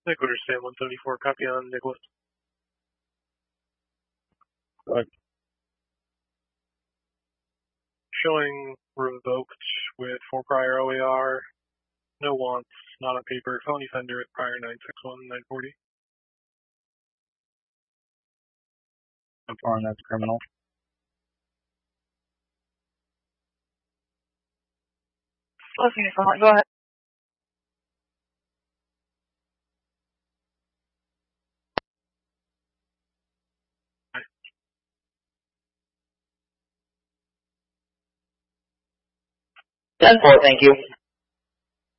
Nicholas Sam 174, copy on Nicholas. Right. Showing revoked with 4 prior OAR, no wants, not on paper, felony offender with prior 961, 940. So far, that's criminal. Listening, go ahead. Ten-4, thank you.